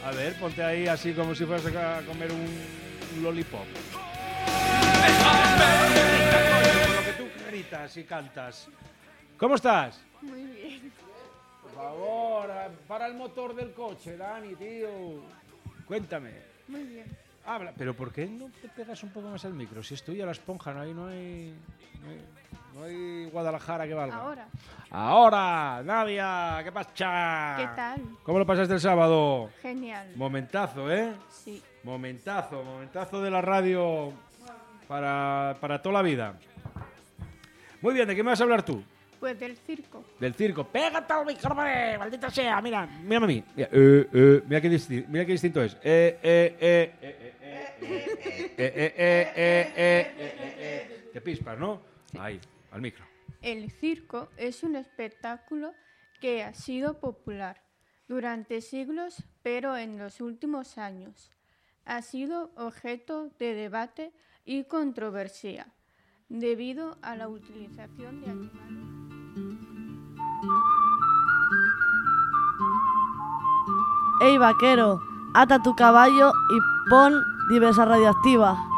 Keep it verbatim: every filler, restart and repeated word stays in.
A ver, ponte ahí así como si fueras a comer un, un lollipop. Por lo que tú gritas y cantas. ¿Cómo estás? Muy bien. Por favor, para el motor del coche, Dani, tío. Cuéntame. Muy bien. Habla, pero ¿por qué no te pegas un poco más al micro? Si estoy a la esponja, no hay, no hay, no hay, no hay Guadalajara que valga. Ahora. Ahora, Nadia, ¿qué pasa? ¿Qué tal? ¿Cómo lo pasaste el sábado? Genial. Momentazo, ¿eh? Sí. Momentazo, momentazo de la radio para, para toda la vida. Muy bien, ¿de qué me vas a hablar tú? Pues del circo. Del circo. ¡Pégate al micrófono, maldita sea! Mira, mírame a mí. Mira, eh, eh, mira, qué, disti- mira qué distinto es. Eh, eh, eh, eh, eh, eh, eh, eh, eh, eh, eh, eh, eh. Te pispas, ¿no? Ahí, al micro. El circo es un espectáculo que ha sido popular durante siglos, pero en los últimos años ha sido objeto de debate y controversia debido a la utilización de animales. Ey, vaquero, ata tu caballo y pon diversa radioactiva.